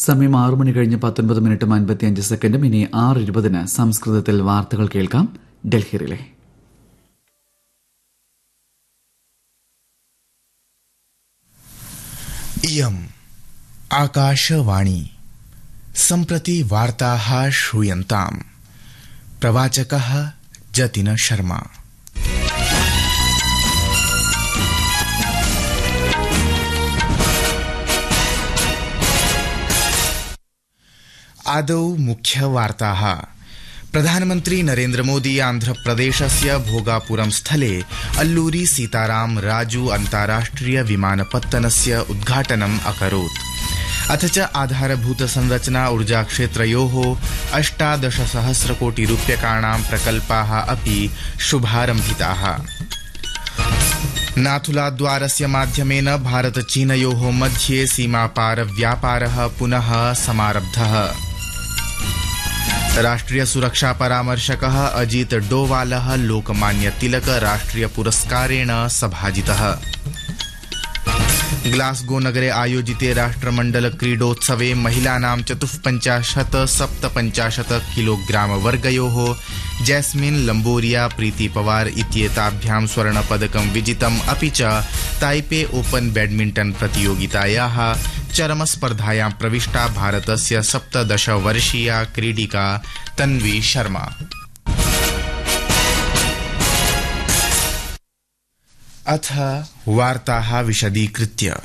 സമയം 6 മണി കഴിഞ്ഞ് 19 മിനിറ്റും 55 സെക്കൻഡും. ഇനി 6:20 സംസ്കൃതത്തിൽ വാർത്തകൾ കേൾക്കാം. ഡൽഹിയിലെ इयम् आकाशवाणी सम्प्रति वार्ताः श्रूयन्ताम्. प्रवाचकः जतिन शर्मा. आदौ मुख्यवार्ताः. प्रधानमन्त्री नरेन्द्र मोदी आन्ध्रप्रदेशस्य भोगापुरं स्थले अल्लूरी सीताराम राजू अन्ताराष्ट्रिय विमानपत्तनस्य उद्घाटनम् अकरोत्. अथ च आधारभूत संरचना ऊर्जाक्षेत्रयोः 18,000 कोटि रूप्यकाणां प्रकल्पाः अपि शुभारम्भिताः. नाथुलाद्वारस्य माध्यमेन भारत चीनयोः मध्ये सीमापार व्यापारः पुनः समारब्धः. राष्ट्रिय सुरक्षा परामर्शकः अजीत डोवालः लोकमान्य तिलक राष्ट्रिय पुरस्कारेण सभाजितः. ग्लासगो नगरे आयोजिते राष्ट्रमण्डल क्रीडोत्सवे महिलानां 54-57 किलोग्राम वर्गयोः जैस्मिन लम्बोरिया प्रीति पवार इत्येताभ्यां स्वर्णपदकं विजितम्. अपि च ताइपे ओपन बैडमिंटन प्रतियोगितायाः चरमस्पर्धायां प्रविष्टा भारतस्य 17 वर्षीया क्रीडिका तन्वी शर्मा. अथ वार्ताः विशदीकृत्य.